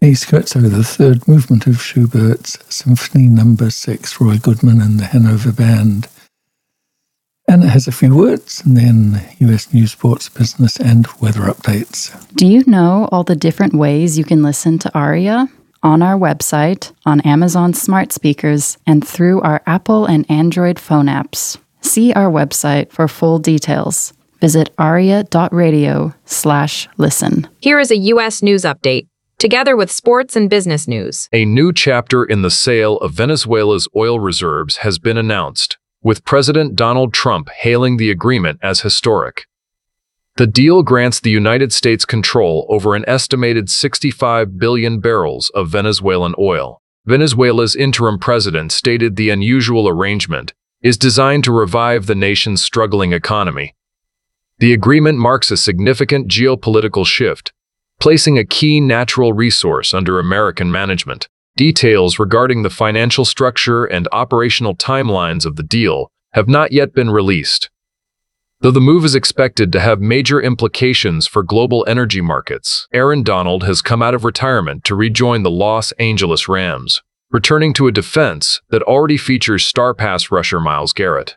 The scherzo, the third movement of Schubert's Symphony No. 6, Roy Goodman and the Hanover Band. And it has a few words, and then US news, sports, business, and weather updates. Do you know all the different ways you can listen to ARIA? On our website, on Amazon smart speakers, and through our Apple and Android phone apps. See our website for full details. Visit aria.radio/listen. Here is a U.S. news update, together with sports and business news. A new chapter in the sale of Venezuela's oil reserves has been announced, with President Donald Trump hailing the agreement as historic. The deal grants the United States control over an estimated 65 billion barrels of Venezuelan oil. Venezuela's interim president stated the unusual arrangement is designed to revive the nation's struggling economy. The agreement marks a significant geopolitical shift, placing a key natural resource under American management. Details regarding the financial structure and operational timelines of the deal have not yet been released. Though the move is expected to have major implications for global energy markets, Aaron Donald has come out of retirement to rejoin the Los Angeles Rams, returning to a defense that already features star pass rusher Myles Garrett.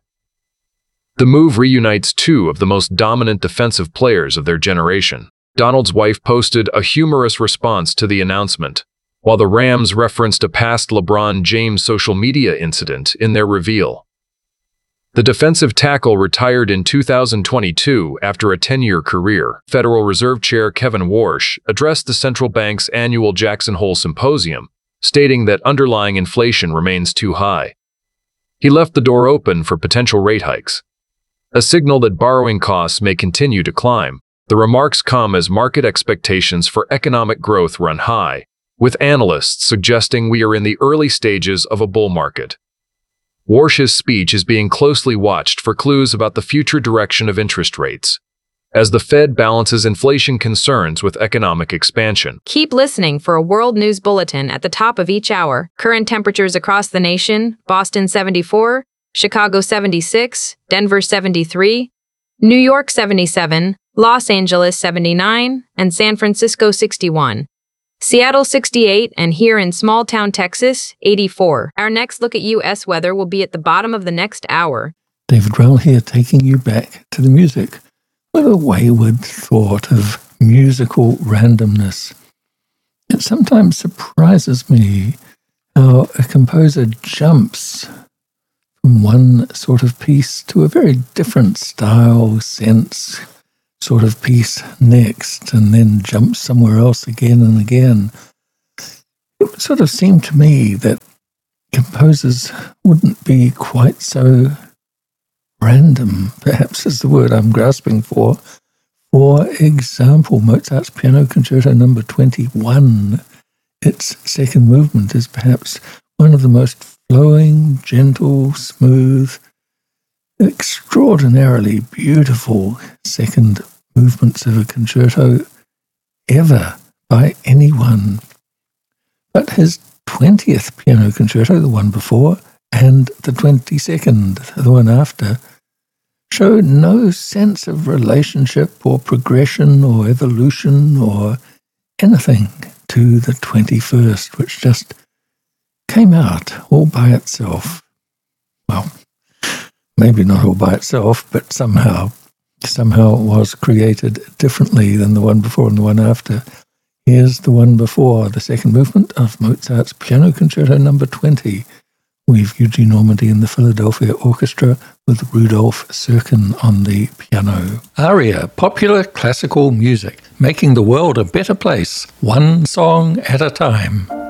The move reunites two of the most dominant defensive players of their generation. Donald's wife posted a humorous response to the announcement, while the Rams referenced a past LeBron James social media incident in their reveal. The defensive tackle retired in 2022 after a 10-year career. Federal Reserve Chair Kevin Warsh addressed the central bank's annual Jackson Hole Symposium, stating that underlying inflation remains too high. He left the door open for potential rate hikes, a signal that borrowing costs may continue to climb. The remarks come as market expectations for economic growth run high, with analysts suggesting we are in the early stages of a bull market. Warsh's speech is being closely watched for clues about the future direction of interest rates, as the Fed balances inflation concerns with economic expansion. Keep listening for a world news bulletin at the top of each hour. Current temperatures across the nation: Boston 74, Chicago 76, Denver 73, New York 77, Los Angeles 79, and San Francisco 61. Seattle 68, and here in small town Texas, 84. Our next look at U.S. weather will be at the bottom of the next hour. David Rell here, taking you back to the music with a wayward thought of musical randomness. It sometimes surprises me how a composer jumps from one sort of piece to a very different style, sense, sort of piece next, and then jumps somewhere else again and again. It sort of seemed to me that composers wouldn't be quite so random, perhaps is the word I'm grasping for. For example, Mozart's Piano Concerto No. 21, its second movement, is perhaps one of the most flowing, gentle, smooth, extraordinarily beautiful second movements of a concerto ever by anyone. But his 20th piano concerto, the one before, and the 22nd, the one after, show no sense of relationship or progression or evolution or anything to the 21st, which just came out all by itself. Well, maybe not all by itself, but somehow was created differently than the one before and the one after. Here's the one before, the second movement of Mozart's Piano Concerto No. 20. We've Eugene Normandy and the Philadelphia Orchestra with Rudolf Serkin on the piano. ARIA, popular classical music, making the world a better place, one song at a time.